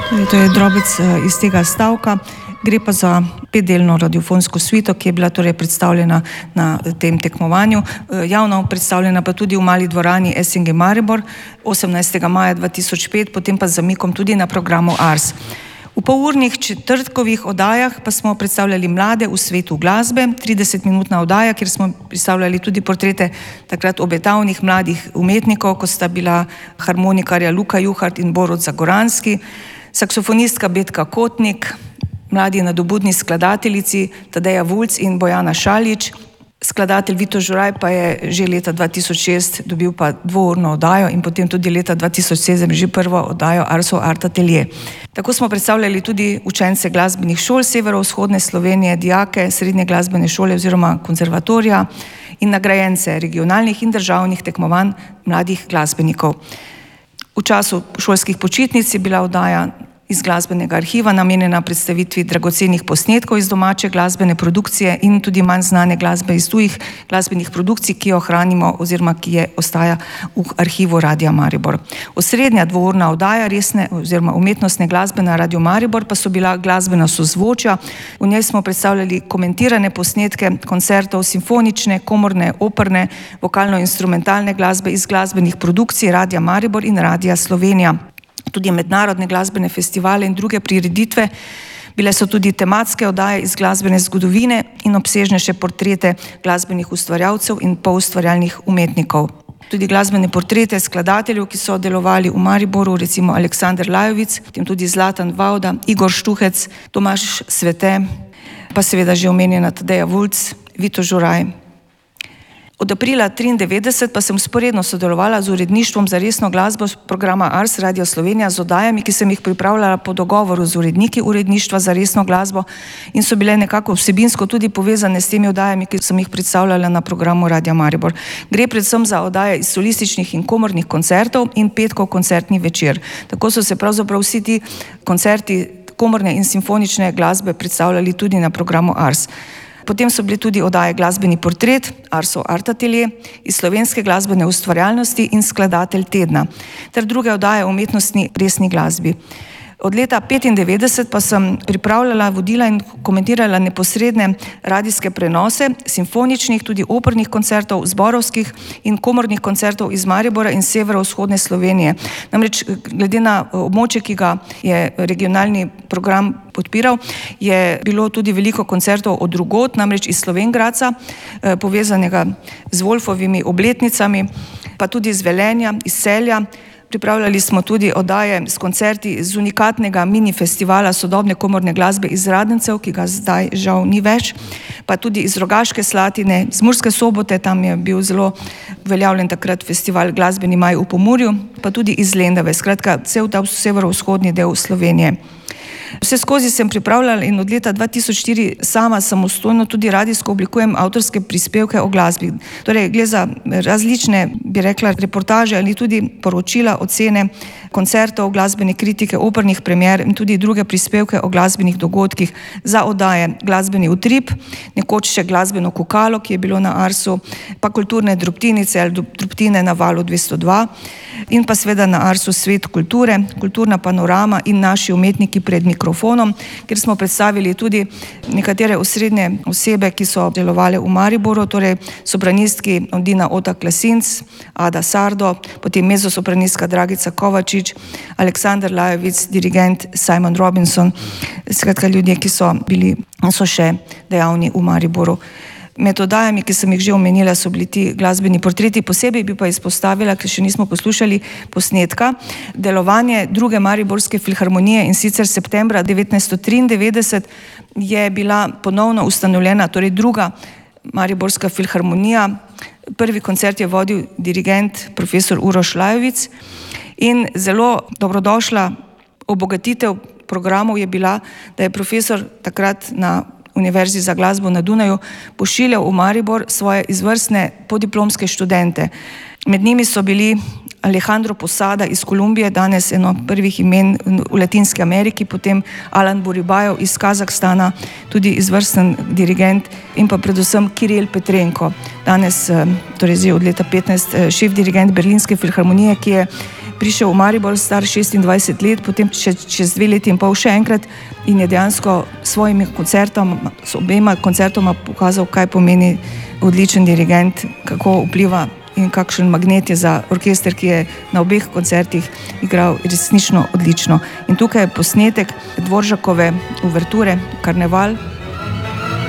To je drobec iz tega stavka. Gre pa za 5-delno radiofonsko svito, ki je bila torej predstavljena na tem tekmovanju. Javno predstavljena pa tudi v mali dvorani SNG Maribor 18. maja 2005, potem pa z zamikom tudi na programu Ars. V polurnih četrtkovih oddajah pa smo predstavljali mlade v svetu glasbe, 30-minutna oddaja, kjer smo predstavljali tudi portrete takrat obetavnih mladih umetnikov, kot sta bila harmonikarja Luka Juhart in Borut Zagoranski, saksofonistka Betka Kotnik, mladi nadobudni skladateljici Tadeja Vulc in Bojana Šalič. Skladatelj Vito Žuraj pa je že leta 2006 dobil pa dvourno oddajo in potem tudi leta 2007 že prvo oddajo Arsov Art Atelier. Tako smo predstavljali tudi učence glasbenih šol severovzhodne Slovenije, dijake srednje glasbene šole oziroma konzervatorija in nagrajence regionalnih in državnih tekmovanj mladih glasbenikov. V času šolskih počitnic je bila oddaja iz glasbenega arhiva namenjena predstavitvi dragocenih posnetkov iz domače glasbene produkcije in tudi manj znane glasbe iz tujih glasbenih produkcij, ki jo hranimo oziroma ki je ostaja v arhivu Radia Maribor. Osrednja dvourna oddaja resne oziroma umetnostne glasbe na Radio Maribor pa so bila glasbena sozvočja. V njej smo predstavljali komentirane posnetke koncertov simfonične, komorne, operne, vokalno-instrumentalne glasbe iz glasbenih produkcij Radia Maribor in Radia Slovenija. Tudi mednarodne glasbene festivale in druge prireditve. Bile so tudi tematske oddaje iz glasbene zgodovine in obsežnejše portrete glasbenih ustvarjalcev in poustvarjalnih umetnikov. Tudi glasbene portrete skladateljev, ki so delovali v Mariboru, recimo Aleksander Lajovic, potem tudi Zlatan Vavda, Igor Štuhec, Tomaž Svete, pa seveda že omenjena Tadeja Vulc, Vito Žuraj. Od aprila 1993 pa sem vzporedno sodelovala z uredništvom za resno glasbo programa Ars Radio Slovenija z oddajami, ki sem jih pripravljala po dogovoru z uredniki uredništva za resno glasbo in so bile nekako vsebinsko tudi povezane s temi oddajami, ki sem jih predstavljala na programu Radia Maribor. Gre predvsem za oddaje iz solističnih in komornih koncertov in petkov koncertni večer. Tako so se pravzaprav vsi ti koncerti komorne in simfonične glasbe predstavljali tudi na programu Ars. Potem so bili tudi oddaje Glasbeni portret, Arsov Art Atelier, iz slovenske glasbene ustvarjalnosti in Skladatelj tedna, ter druge oddaje o umetnostni resni glasbi. Od leta 1995 pa sem pripravljala, vodila in komentirala neposredne radijske prenose simfoničnih, tudi opernih koncertov, zborovskih in komornih koncertov iz Maribora in severovzhodne Slovenije. Namreč glede na območje, ki ga je regionalni program podpiral, je bilo tudi veliko koncertov od drugod, namreč iz Slovenj Gradca, povezanega z Wolfovimi obletnicami, pa tudi iz Velenja, iz Celja. Pripravljali smo tudi oddaje s koncerti z unikatnega mini festivala sodobne komorne glasbe iz Radencev, ki ga zdaj žal ni več, pa tudi iz Rogaške Slatine, z Murske Sobote, tam je bil zelo uveljavljen takrat festival Glasbeni maj v Pomurju, pa tudi iz Lendave, skratka cel ta severovzhodni del Slovenije. Vse skozi sem pripravljala in od leta 2004 sama samostojno tudi radijsko oblikujem avtorske prispevke o glasbi. Torej, gre za različne, bi rekla, reportaže ali tudi poročila, ocene koncertov, glasbene kritike, opernih premier in tudi druge prispevke o glasbenih dogodkih za oddaje Glasbeni utrip, nekoč še Glasbeno kukalo, ki je bilo na Arsu, pa kulturne drobtinice ali drobtine na Valu 202 in pa seveda na Arsu Svet kulture, kulturna panorama in naši umetniki pred mikrofonom, kjer smo predstavili tudi nekatere osrednje osebe, ki so delovale v Mariboru, torej sopranistki Ondina Otak Lasinc, Ada Sardo, potem mezzosopranistka Dragica Kovačič, Aleksander Lajovic, dirigent Simon Robinson, skratka ljudje, ki so bili in so še dejavni v Mariboru. Med oddajami, ki sem jih že omenila, so bili ti glasbeni portreti, posebej bi pa izpostavila, ker še nismo poslušali posnetka, delovanje druge Mariborske filharmonije in sicer septembra 1993 je bila ponovno ustanovljena, torej druga Mariborska filharmonija. Prvi koncert je vodil dirigent profesor Uroš Lajovic in zelo dobrodošla obogatitev programov je bila, da je profesor takrat na Univerzi za glasbo na Dunaju pošiljal v Maribor svoje izvrstne podiplomske študente. Med njimi so bili Alejandro Posada iz Kolumbije, danes eno prvih imen v Latinski Ameriki, potem Alan Buribajev iz Kazahstana, tudi izvrsten dirigent, in pa predvsem Kiril Petrenko, danes, torej zdaj od leta 15, šef dirigent Berlinske filharmonije, ki je prišel v Maribor star 26 let, potem čez 2 leti in pol še enkrat in je dejansko s obema koncertoma pokazal, kaj pomeni odličen dirigent, kako vpliva in kakšen magnet je za orkester, ki je na obeh koncertih igral resnično odlično. In tukaj je posnetek Dvoržakove uverture Karneval,